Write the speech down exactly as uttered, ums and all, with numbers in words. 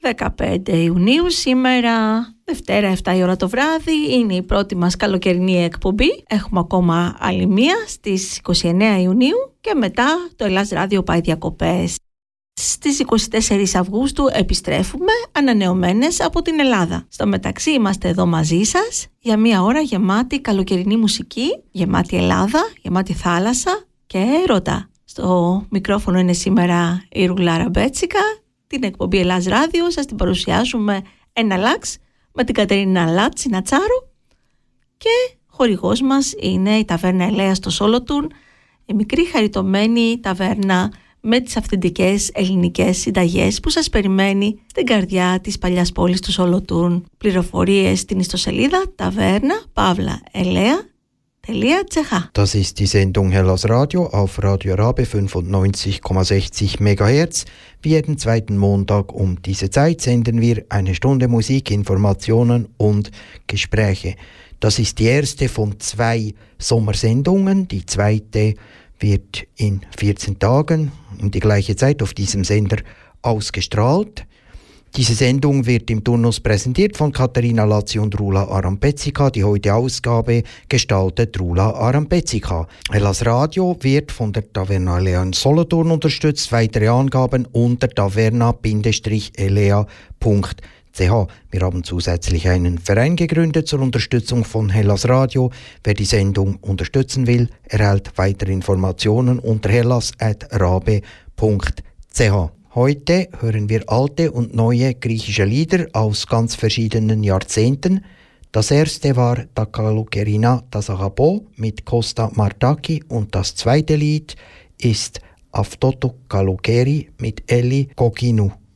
δεκαπέντε Ιουνίου σήμερα, Δευτέρα επτά η ώρα το βράδυ, είναι η πρώτη μας καλοκαιρινή εκπομπή. Έχουμε ακόμα άλλη μία στις είκοσι εννέα Ιουνίου και μετά το Ελλάς Ράδιο πάει διακοπές. Στις είκοσι τέσσερις Αυγούστου επιστρέφουμε ανανεωμένες από την Ελλάδα. Στο μεταξύ είμαστε εδώ μαζί σας για μία ώρα γεμάτη καλοκαιρινή μουσική, γεμάτη Ελλάδα, γεμάτη θάλασσα και έρωτα. Στο μικρόφωνο είναι σήμερα η Ρούλα Ραμπέτσικα. Την εκπομπή Ελλάς Ράδιο σας την παρουσιάζουμε ένα λάξ με την Κατερίνα Λάτσινα-Τσάρου και χορηγός μας είναι η Ταβέρνα Ελέα στο Σόλοτουν, η μικρή χαριτωμένη ταβέρνα με τις αυθεντικές ελληνικές συνταγές που σας περιμένει στην καρδιά της παλιάς πόλης του Σόλοτουν. Πληροφορίες στην ιστοσελίδα ταβέρνα παύλα ελέα τελεία τσ χ. Das ist die Sendung Hellas Radio auf Radio Rabe fünfundneunzig Komma sechzig Megahertz. Wie jeden zweiten Montag um diese Zeit senden wir eine Stunde Musik, Informationen und Gespräche. Das ist die erste von zwei Sommersendungen. Die zweite wird in vierzehn Tagen um die gleiche Zeit auf diesem Sender ausgestrahlt. Diese Sendung wird im Turnus präsentiert von Katharina Lazzi und Rula Arampezika. Die heutige Ausgabe gestaltet Rula Arampezika. Hellas Radio wird von der Taverna Elea in Solothurn unterstützt. Weitere Angaben unter taverna elea punkt c h. Wir haben zusätzlich einen Verein gegründet zur Unterstützung von Hellas Radio. Wer die Sendung unterstützen will, erhält weitere Informationen unter hellas at rabe punkt c h. Heute hören wir alte und neue griechische Lieder aus ganz verschiedenen Jahrzehnten. Das erste war Ta Kalloukerina Tas Agapou mit Costa Martaki und das zweite Lied ist Aftoto Kalloukeri mit Eli Kokinu.